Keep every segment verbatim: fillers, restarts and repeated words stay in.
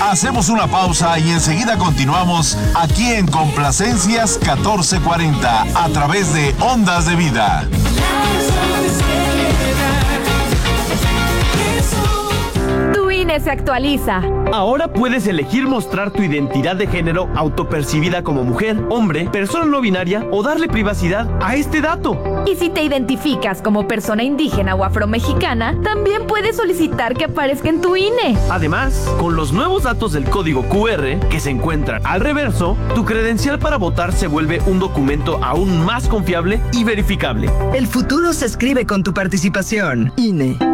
Hacemos una pausa y enseguida continuamos aquí en Complacencias catorce cuarenta a través de Ondas de Vida. Tu I N E se actualiza. Ahora puedes elegir mostrar tu identidad de género autopercibida como mujer, hombre, persona no binaria o darle privacidad a este dato. Y si te identificas como persona indígena o afromexicana, también puedes solicitar que aparezca en tu I N E. Además, con los nuevos datos del código Q R que se encuentran al reverso, tu credencial para votar se vuelve un documento aún más confiable y verificable. El futuro se escribe con tu participación. I N E.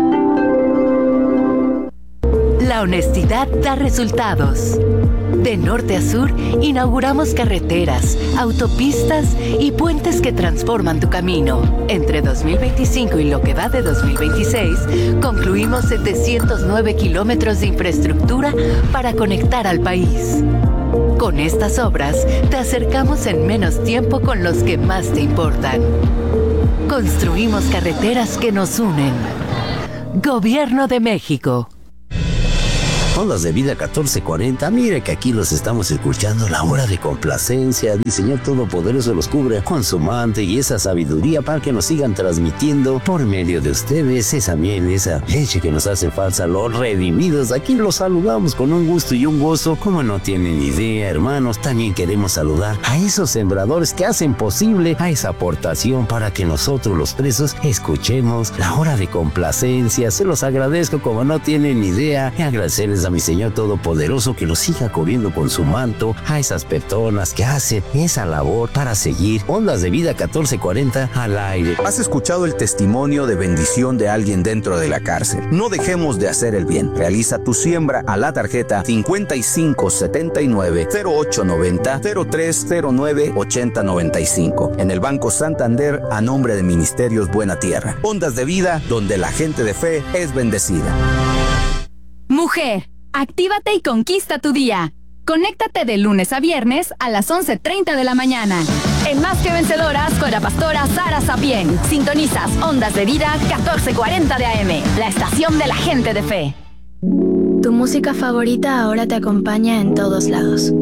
La honestidad da resultados. De norte a sur, inauguramos carreteras, autopistas y puentes que transforman tu camino. Entre dos mil veinticinco y lo que va de dos mil veintiséis, concluimos setecientos nueve kilómetros de infraestructura para conectar al país. Con estas obras, te acercamos en menos tiempo con los que más te importan. Construimos carreteras que nos unen. Gobierno de México. Ondas de Vida catorce cuarenta, mire que aquí los estamos escuchando, la hora de complacencia. El Señor Todopoderoso los cubre con su manto y esa sabiduría para que nos sigan transmitiendo por medio de ustedes esa miel, esa leche que nos hace falta, los redimidos. Aquí los saludamos con un gusto y un gozo, como no tienen idea, hermanos. También queremos saludar a esos sembradores que hacen posible a esa aportación para que nosotros los presos escuchemos la hora de complacencia. Se los agradezco como no tienen idea, y agradecerles a mi Señor Todopoderoso que los siga cubriendo con su manto, a esas personas que hacen esa labor para seguir Ondas de Vida catorce cuarenta al aire. Has escuchado el testimonio de bendición de alguien dentro de la cárcel. No dejemos de hacer el bien. Realiza tu siembra a la tarjeta cincuenta y cinco setenta y nueve cero ocho noventa cero tres cero nueve ochenta noventa y cinco en el Banco Santander a nombre de Ministerios Buena Tierra. Ondas de Vida, donde la gente de fe es bendecida. Mujer, actívate y conquista tu día. Conéctate de lunes a viernes a las once treinta de la mañana. En Más que Vencedoras con la pastora Sara Sapien. Sintonizas Ondas de Vida catorce cuarenta de A M, la estación de la gente de fe. Tu música favorita ahora te acompaña en todos lados.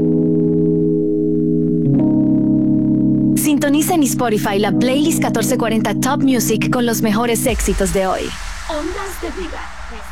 Sintoniza en Spotify la playlist catorce cuarenta Top Music con los mejores éxitos de hoy. Ondas de Vida.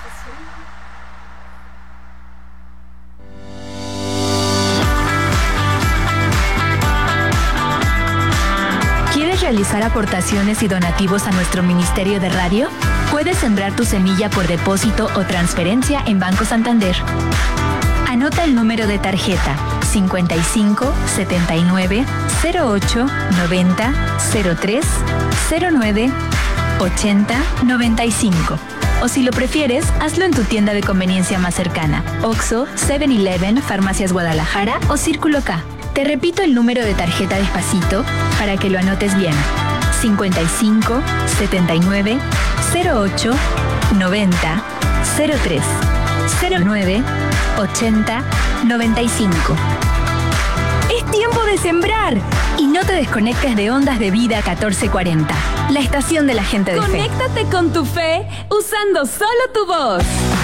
¿Quieres realizar aportaciones y donativos a nuestro Ministerio de Radio? Puedes sembrar tu semilla por depósito o transferencia en Banco Santander. Anota el número de tarjeta cincuenta y cinco setenta y nueve cero ocho noventa cero tres cero nueve ochenta noventa y cinco. O si lo prefieres, hazlo en tu tienda de conveniencia más cercana: Oxxo, seven eleven, Farmacias Guadalajara o Círculo K. Te repito el número de tarjeta despacito para que lo anotes bien: cincuenta y cinco setenta y nueve cero ocho noventa cero tres cero nueve ochenta noventa y cinco. ¡Es tiempo de sembrar! Y no te desconectes de Ondas de Vida catorce cuarenta, la estación de la gente de fe. Conéctate con tu fe usando solo tu voz.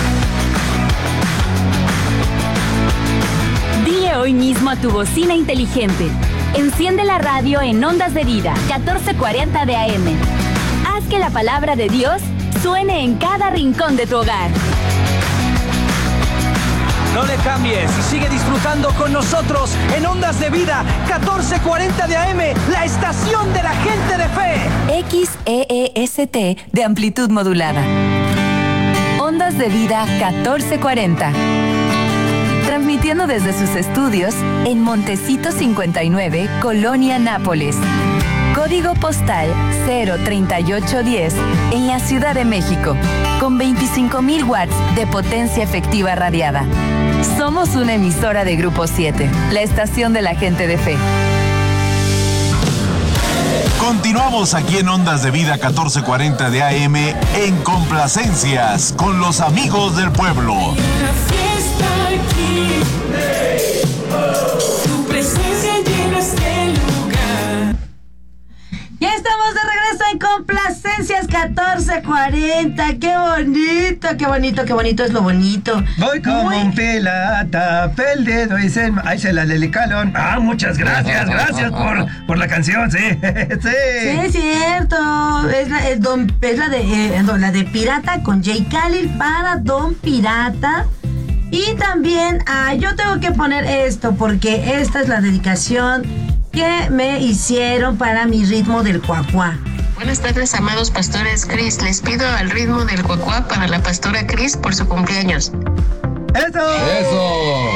Dile hoy mismo a tu bocina inteligente: enciende la radio en Ondas de Vida catorce cuarenta de A M. Haz que la palabra de Dios suene en cada rincón de tu hogar. No le cambies y sigue disfrutando con nosotros en Ondas de Vida catorce cuarenta de A M, la estación de la gente de fe. X E E S T de amplitud modulada. Ondas de Vida catorce cuarenta. Transmitiendo desde sus estudios en Montecito cincuenta y nueve, Colonia Nápoles. Código postal cero treinta y ocho diez en la Ciudad de México, con veinticinco mil watts de potencia efectiva radiada. Somos una emisora de Grupo siete, la estación de la gente de fe. Continuamos aquí en Ondas de Vida catorce cuarenta de A M en Complacencias con los amigos del pueblo. Ya estamos de regreso en Complacencias catorce cuarenta. Qué bonito, qué bonito, qué bonito es lo bonito. Voy como Muy... un pelata, pel dedo y se... Ahí se la dedicaron. Ah, muchas gracias, gracias por, por la canción, sí. Sí, sí es cierto. Es la, es don, es la de eh, no, la de Pirata con Jay Khalil para Don Pirata. Y también, ah, yo tengo que poner esto porque esta es la dedicación que me hicieron para mi ritmo del cuacuá. Buenas tardes, amados pastores Cris. Les pido al ritmo del cuacuá para la pastora Cris por su cumpleaños. ¡Eso! ¡Eso!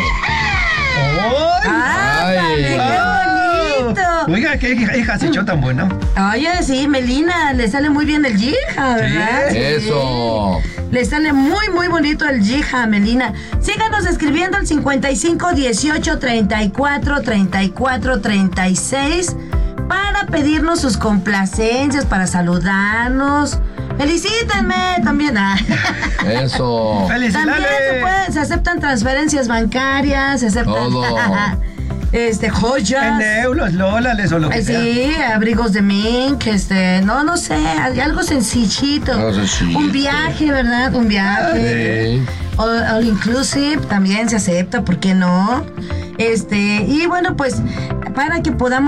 ¡Ay! ¡Qué bonito! Oiga, qué hija, hija se echó tan bueno. Oye, sí, Melina, le sale muy bien el yija, ¿verdad? Sí, eso. Le sale muy, muy bonito el yija, Melina. Síganos escribiendo al cincuenta y cinco dieciocho treinta y cuatro treinta y cuatro treinta y seis para pedirnos sus complacencias, para saludarnos. Felicítenme también. Eso. También se, puede, se aceptan transferencias bancarias, se aceptan todo. este joyas. En euros, lólales o lo que sí, sea. Sí, abrigos de mink, este, no, no sé, algo sencillito. No, sencillito. Un viaje, ¿verdad? Un viaje. Sí. All, all inclusive también se acepta, ¿por qué no? Este, y bueno, pues para que podamos